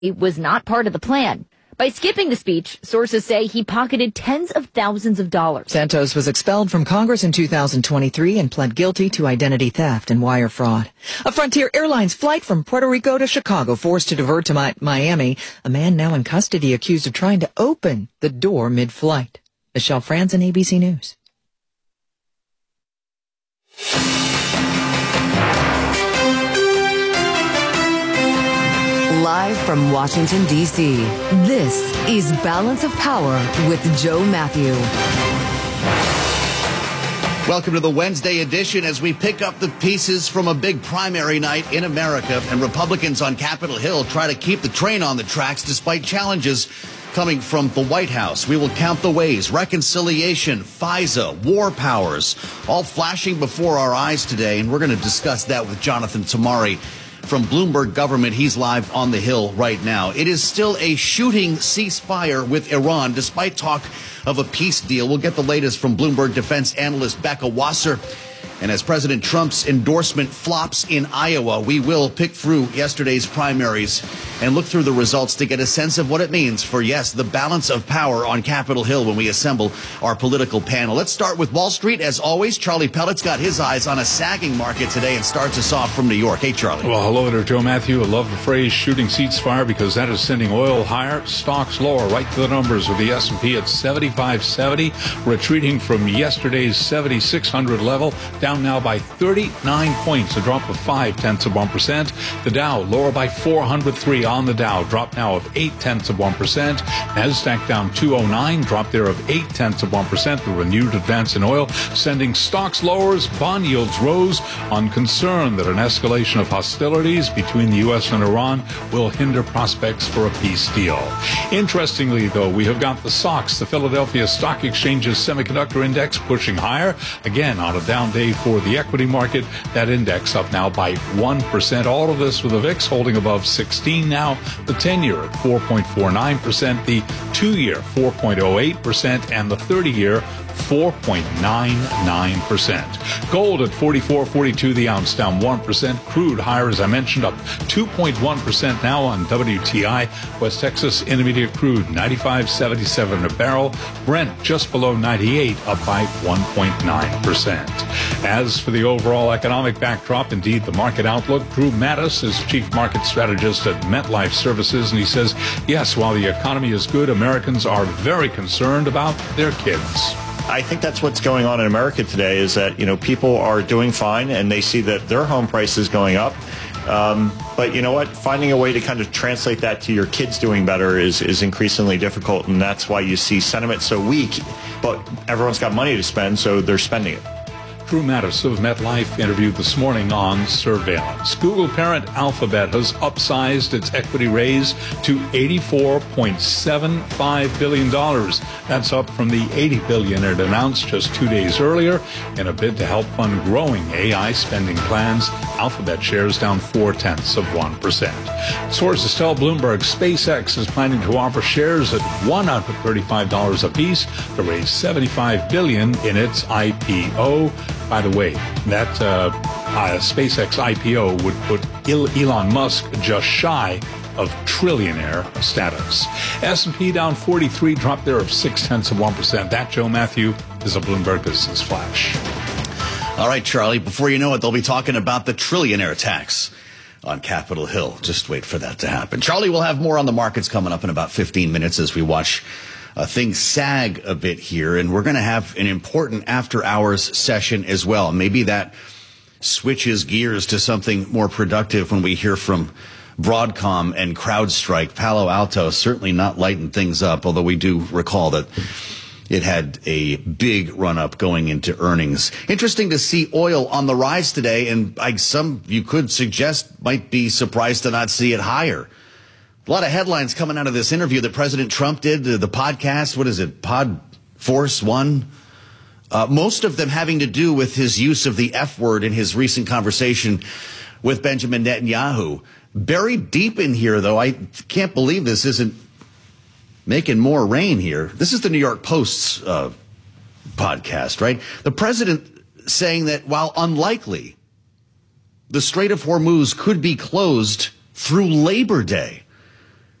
it was not part of the plan. By skipping the speech, sources say he pocketed tens of thousands of dollars. Santos was expelled from Congress in 2023 and pled guilty to identity theft and wire fraud. A Frontier Airlines flight from Puerto Rico to Chicago forced to divert to Miami. A man now in custody accused of trying to open the door mid-flight. Michelle Franzen, ABC News. Live from Washington, D.C., this is Balance of Power with Joe Matthew. Welcome to the Wednesday edition as we pick up the pieces from a big primary night in America, and Republicans on Capitol Hill try to keep the train on the tracks despite challenges coming from the White House. We will count the ways: reconciliation, FISA, war powers, all flashing before our eyes today, and we're going to discuss that with Jonathan Tamari from Bloomberg Government. He's live on the Hill right now. It is still a shooting ceasefire with Iran, despite talk of a peace deal. We'll get the latest from Bloomberg defense analyst Becca Wasser. And as President Trump's endorsement flops in Iowa, we will pick through yesterday's primaries and look through the results to get a sense of what it means for, yes, the balance of power on Capitol Hill when we assemble our political panel. Let's start with Wall Street. As always, Charlie Pellet's got his eyes on a sagging market today and starts us off from New York. Hey, Charlie. Well, hello there, Joe Matthew. I love the phrase shooting ceasefire because that is sending oil higher, stocks lower, right to the numbers, with the S&P at 7570, retreating from yesterday's 7600 level, down now by 39 points, a drop of 0.5%. The Dow lower by 403 on the Dow, drop now of 0.8%. Nasdaq down 209, drop there of 0.8%. The renewed advance in oil sending stocks lower as bond yields rose on concern that an escalation of hostilities between the U.S. and Iran will hinder prospects for a peace deal. Interestingly, though, we have got the SOX, the Philadelphia Stock Exchange's semiconductor index, pushing higher again on a down day for the equity market. That index up now by 1%. All of this with the VIX holding above 16 now. The 10-year at 4.49%, the 2-year 4.08%, and the 30-year 4.99%. Gold at $44.42 the ounce, down 1%. Crude higher, as I mentioned, up 2.1% now on WTI. West Texas Intermediate crude 95.77 a barrel. Brent just below 98, up by 1.9%. As for the overall economic backdrop, indeed the market outlook, Drew Mattis is chief market strategist at MetLife Services, and he says, yes, while the economy is good, Americans are very concerned about their kids. I think that's what's going on in America today, is that, people are doing fine and they see that their home price is going up. But you know what? Finding a way to kind of translate that to your kids doing better is increasingly difficult, and that's why you see sentiment so weak. But everyone's got money to spend, so they're spending it. Drew Mattis of MetLife interviewed this morning on surveillance. Google parent Alphabet has upsized its equity raise to $84.75 billion. That's up from the $80 billion it announced just 2 days earlier. In a bid to help fund growing AI spending plans, Alphabet shares down 0.4%. Sources tell Bloomberg SpaceX is planning to offer shares at $135 apiece to raise $75 billion in its IPO. By the way, that SpaceX IPO would put Elon Musk just shy of trillionaire status. S&P down 43, drop there of 0.6%. That, Joe Matthew, is a Bloomberg Business Flash. All right, Charlie, before you know it, they'll be talking about the trillionaire tax on Capitol Hill. Just wait for that to happen. Charlie, we'll have more on the markets coming up in about 15 minutes as we watch things sag a bit here, and we're going to have an important after-hours session as well. Maybe that switches gears to something more productive when we hear from Broadcom and CrowdStrike. Palo Alto certainly not lighting things up, although we do recall that it had a big run-up going into earnings. Interesting to see oil on the rise today, and some you could suggest might be surprised to not see it higher. A lot of headlines coming out of this interview that President Trump did, the podcast, what is it, Pod Force One? Most of them having to do with his use of the F word in his recent conversation with Benjamin Netanyahu. Buried deep in here, though, I can't believe this isn't making more rain here. This is the New York Post's podcast, right? The president saying that while unlikely, the Strait of Hormuz could be closed through Labor Day.